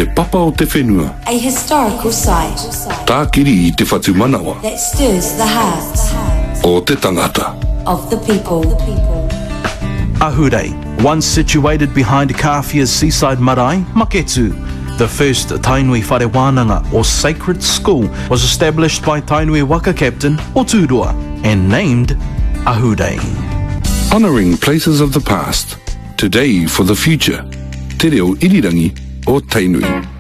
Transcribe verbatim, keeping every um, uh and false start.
te papa o te whenua. A historical site Tākiri i te whatu manawa. that stirs the hearts O te tangata. of the people. Ahurei, once situated behind Kawhia's seaside marae, Maketu, the first Tainui Whare Wānanga, or sacred school, was established by Tainui Waka Captain Oturua and named Ahurei. Honouring places of the past, today for the future. Te reo irirangi o Tainui.